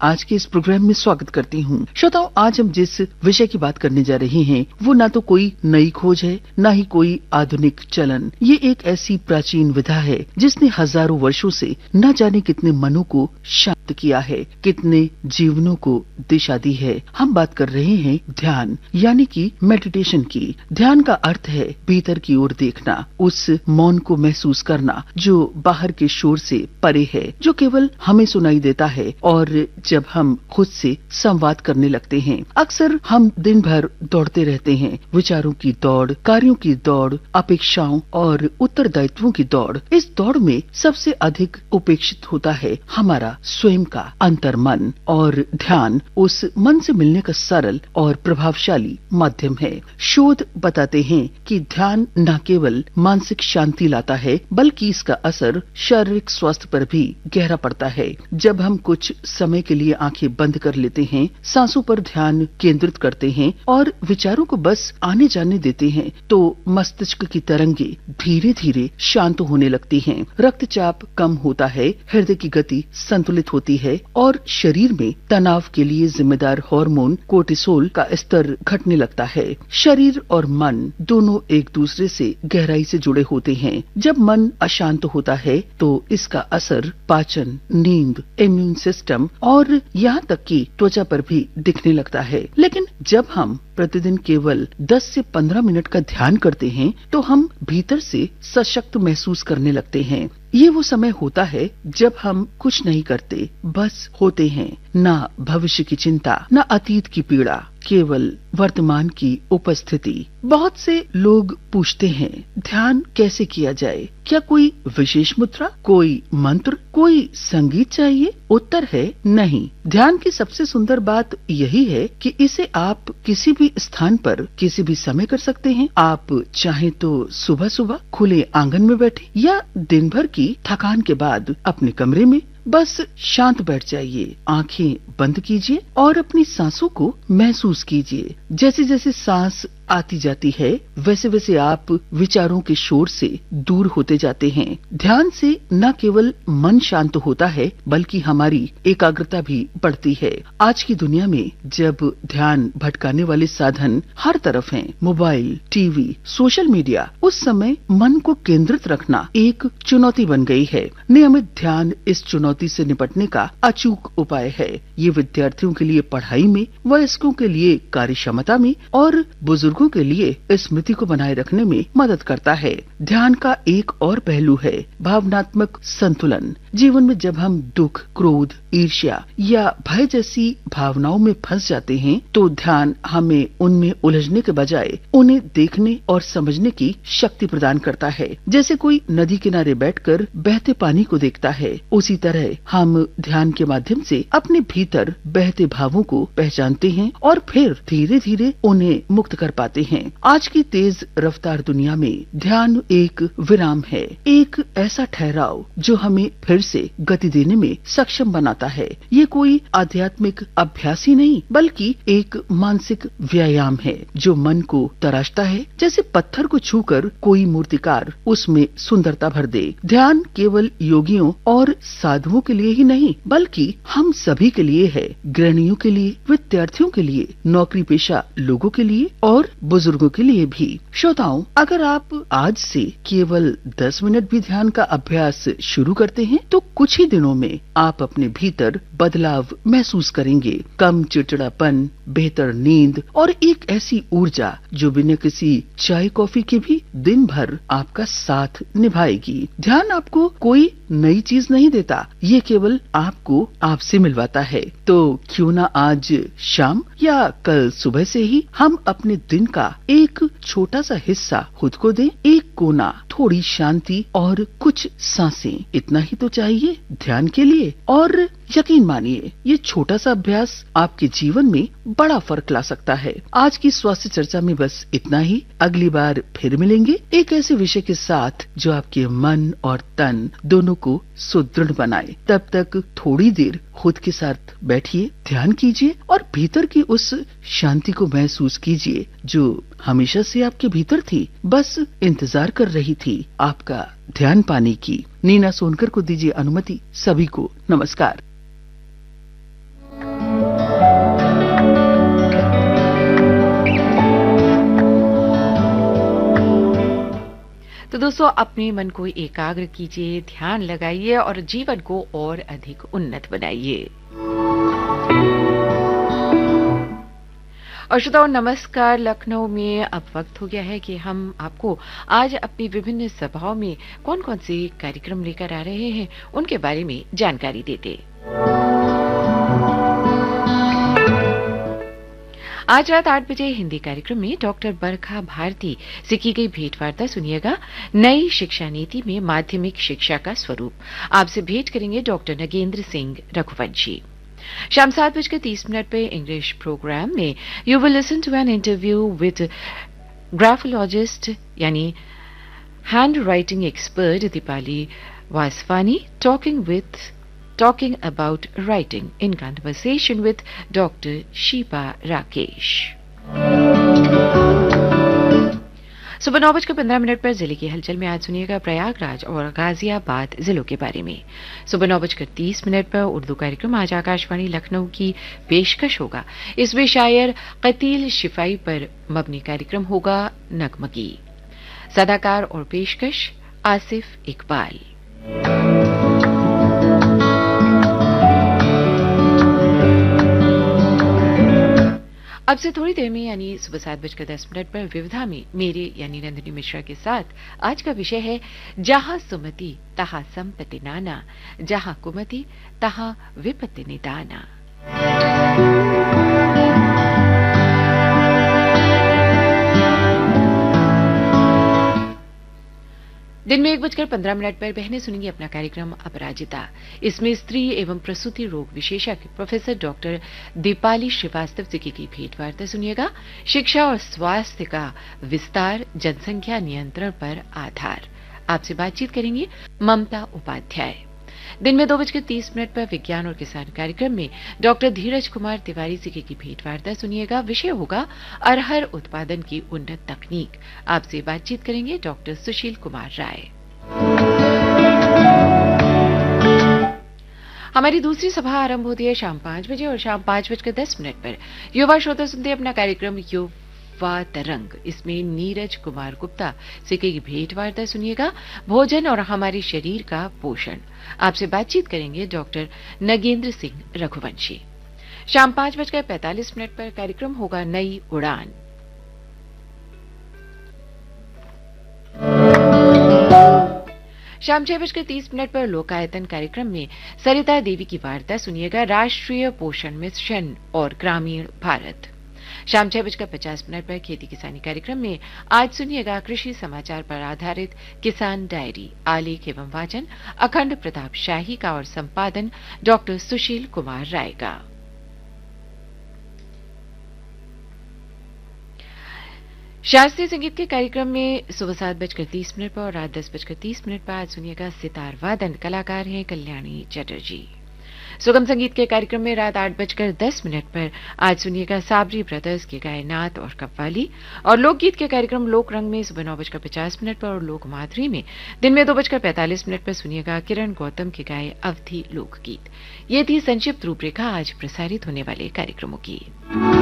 आज के इस प्रोग्राम में स्वागत करती हूँ। श्रोताओं, आज हम जिस विषय की बात करने जा रहे हैं वो ना तो कोई नई खोज है, ना ही कोई आधुनिक चलन। ये एक ऐसी प्राचीन विधा है जिसने हजारों वर्षों से न जाने कितने मनों को शांत किया है, कितने जीवनों को दिशा दी है। हम बात कर रहे हैं ध्यान यानी कि मेडिटेशन की। ध्यान का अर्थ है भीतर की ओर देखना, उस मौन को महसूस करना जो बाहर के शोर से परे है, जो केवल हमें सुनाई देता है और जब हम खुद से संवाद करने लगते हैं। अक्सर हम दिन भर दौड़ते रहते हैं, विचारों की दौड़, कार्यों की दौड़, अपेक्षाओं और उत्तरदायित्वों की दौड़। इस दौड़ में सबसे अधिक उपेक्षित होता है हमारा स्वयं का अंतर्मन, और ध्यान उस मन से मिलने का सरल और प्रभावशाली माध्यम है। शोध बताते हैं कि ध्यान न केवल मानसिक शांति लाता है बल्कि इसका असर शारीरिक स्वास्थ्य पर भी गहरा पड़ता है। जब हम कुछ समय के लिए आंखें बंद कर लेते हैं, सांसों पर ध्यान केंद्रित करते हैं और विचारों को बस आने जाने देते हैं, तो मस्तिष्क की तरंगे धीरे धीरे शांत होने लगती हैं। रक्तचाप कम होता है, हृदय की गति संतुलित होती है और शरीर में तनाव के लिए जिम्मेदार हार्मोन कोर्टिसोल का स्तर घटने लगता है। शरीर और मन दोनों एक दूसरे से गहराई से जुड़े होते हैं। जब मन अशांत होता है तो इसका असर पाचन, नींद, इम्यून सिस्टम और यहाँ तक कि त्वचा पर भी दिखने लगता है। लेकिन जब हम प्रतिदिन केवल 10 से 15 मिनट का ध्यान करते हैं तो हम भीतर से सशक्त महसूस करने लगते हैं। ये वो समय होता है जब हम कुछ नहीं करते, बस होते हैं। ना भविष्य की चिंता, ना अतीत की पीड़ा, केवल वर्तमान की उपस्थिति। बहुत से लोग पूछते हैं ध्यान कैसे किया जाए? क्या कोई विशेष मुद्रा, कोई मंत्र, कोई संगीत चाहिए? उत्तर है नहीं। ध्यान की सबसे सुंदर बात यही है कि इसे आप किसी भी स्थान पर किसी भी समय कर सकते हैं। आप चाहें तो सुबह सुबह खुले आंगन में बैठे या दिन भर की थकान के बाद अपने कमरे में बस शांत बैठ जाइए, आंखें बंद कीजिए और अपनी सांसों को महसूस कीजिए। जैसे जैसे सांस आती जाती है वैसे वैसे आप विचारों के शोर से दूर होते जाते हैं। ध्यान से न केवल मन शांत होता है बल्कि हमारी एकाग्रता भी बढ़ती है। आज की दुनिया में जब ध्यान भटकाने वाले साधन हर तरफ हैं, मोबाइल, टीवी, सोशल मीडिया, उस समय मन को केंद्रित रखना एक चुनौती बन गई है। नियमित ध्यान इस चुनौती से निपटने का अचूक उपाय है। ये विद्यार्थियों के लिए पढ़ाई में, वयस्कों के लिए कार्य क्षमता में और बुजुर्गों के लिए स्मृति को बनाए रखने में मदद करता है। ध्यान का एक और पहलू है भावनात्मक संतुलन। जीवन में जब हम दुख, क्रोध, ईर्ष्या या भय जैसी भावनाओं में फंस जाते हैं तो ध्यान हमें उनमें उलझने के बजाय उन्हें देखने और समझने की शक्ति प्रदान करता है। जैसे कोई नदी किनारे बैठकर बहते पानी को देखता है, उसी तरह हम ध्यान के माध्यम से अपने भीतर बहते भावों को पहचानते हैं और फिर धीरे धीरे उन्हें मुक्त कर पाते हैं। आज की तेज रफ्तार दुनिया में ध्यान एक विराम है, एक ऐसा ठहराव जो हमें फिर से गति देने में सक्षम बनाता है। ये कोई आध्यात्मिक अभ्यास ही नहीं बल्कि एक मानसिक व्यायाम है जो मन को तराशता है, जैसे पत्थर को छूकर कोई मूर्तिकार उसमें सुंदरता भर दे। ध्यान केवल योगियों और साधुओं के लिए ही नहीं बल्कि हम सभी के लिए है, गृहिणियों के लिए, विद्यार्थियों के लिए, नौकरी पेशा लोगों के लिए और बुजुर्गों के लिए भी। श्रोताओं, अगर आप आज से केवल 10 मिनट भी ध्यान का अभ्यास शुरू करते हैं तो कुछ ही दिनों में आप अपने भीतर बदलाव महसूस करेंगे। कम चिड़चिड़ापन, बेहतर नींद और एक ऐसी ऊर्जा जो बिना किसी चाय कॉफी के भी दिन भर आपका साथ निभाएगी। ध्यान आपको कोई नई चीज नहीं देता, ये केवल आपको आपसे मिलवाता है। तो क्यों ना आज शाम या कल सुबह से ही हम अपने दिन का एक छोटा सा हिस्सा खुद को दें। एक कोना, थोड़ी शांति और कुछ सांसें, इतना ही तो चाहिए ध्यान के लिए। और यकीन मानिए ये छोटा सा अभ्यास आपके जीवन में बड़ा फर्क ला सकता है। आज की स्वास्थ्य चर्चा में बस इतना ही। अगली बार फिर मिलेंगे एक ऐसे विषय के साथ जो आपके मन और तन दोनों को सुदृढ़ बनाए। तब तक थोड़ी देर खुद के साथ बैठिए, ध्यान कीजिए और भीतर की उस शांति को महसूस कीजिए जो हमेशा से आपके भीतर थी, बस इंतजार कर रही थी आपका ध्यान पाने की। नीना सोनकर को दीजिए अनुमति। सभी को नमस्कार। दोस्तों, अपने मन को एकाग्र कीजिए, ध्यान लगाइए और जीवन को और अधिक उन्नत बनाइए। और श्रोताओं, नमस्कार। लखनऊ में अब वक्त हो गया है कि हम आपको आज अपनी विभिन्न सभाओं में कौन कौन से कार्यक्रम लेकर आ रहे हैं उनके बारे में जानकारी देते। आज रात 8 बजे हिंदी कार्यक्रम में डॉक्टर बरखा भारती से की गई भेंटवार्ता सुनिएगा। नई शिक्षा नीति में माध्यमिक शिक्षा का स्वरूप। आपसे भेंट करेंगे डॉक्टर नगेंद्र सिंह रघुवंशी। शाम 7:30 पे इंग्लिश प्रोग्राम में you will listen to an interview with graphologist यानी hand writing expert Deepali Vaswani talking about writing in conversation with Dr. Shiba Rakesh. सुबह 9:15 पर जिले की हलचल में आज सुनिएगा प्रयागराज और गाजियाबाद जिलों के बारे में। सुबह 9:30 पर उर्दू कार्यक्रम आज आकाशवाणी लखनऊ की पेशकश होगा। इसमें शायर कतील शिफाई पर मबनी कार्यक्रम होगा नगमगी। सदाकार और पेशकश आसिफ इकबाल। अब से थोड़ी देर में यानी सुबह 7:10 पर विविधा में मेरे यानी नंदिनी मिश्रा के साथ आज का विषय है जहां सुमति तहां संपत्ति नाना, जहां कुमति तहां विपत्ति निदाना। दिन में 1:15 पर बहनें सुनेंगी अपना कार्यक्रम अपराजिता। इसमें स्त्री एवं प्रसूति रोग विशेषज्ञ प्रोफेसर डॉक्टर दीपाली श्रीवास्तव जी की भेंटवार्ता सुनिएगा। शिक्षा और स्वास्थ्य का विस्तार, जनसंख्या नियंत्रण पर आधार। आपसे बातचीत करेंगी ममता उपाध्याय। दिन में 2:30 पर विज्ञान और किसान कार्यक्रम में डॉक्टर धीरज कुमार तिवारी जी की भेंटवार्ता सुनिएगा। विषय होगा अरहर उत्पादन की उन्नत तकनीक। आपसे बातचीत करेंगे डॉक्टर सुशील कुमार राय। हमारी दूसरी सभा आरंभ होती है शाम 5 बजे और शाम 5:10 पर युवा श्रोता सुनते अपना कार्यक्रम युवा तरंग। इसमें नीरज कुमार गुप्ता से की भेंटवार्ता सुनिएगा भोजन और हमारे शरीर का पोषण। आपसे बातचीत करेंगे डॉक्टर नगेंद्र सिंह रघुवंशी। शाम 5:45 पर कार्यक्रम होगा नई उड़ान। शाम 6:30 पर लोकायतन कार्यक्रम में सरिता देवी की वार्ता सुनिएगा राष्ट्रीय पोषण मिशन और ग्रामीण भारत। शाम 6:50 पर खेती किसानी कार्यक्रम में आज सुनिएगा कृषि समाचार पर आधारित किसान डायरी। आलेख एवं वाचन अखंड प्रताप शाही का और संपादन डॉक्टर सुशील कुमार राय का। शास्त्रीय संगीत के कार्यक्रम में सुबह 7:30 पर और रात 10:30 पर आज सुनिएगा सितार वादन। कलाकार हैं कल्याणी चटर्जी। सुगम संगीत के कार्यक्रम में रात 8:10 पर आज सुनिएगा साबरी ब्रदर्स के गाए नात और कव्वाली। और लोकगीत के कार्यक्रम लोक रंग में सुबह 9:50 पर और लोक माधुरी में दिन में 2:45 पर सुनिएगा किरण गौतम के गाए अवधि लोकगीत। ये थी संक्षिप्त रूपरेखा आज प्रसारित होने वाले कार्यक्रमों की।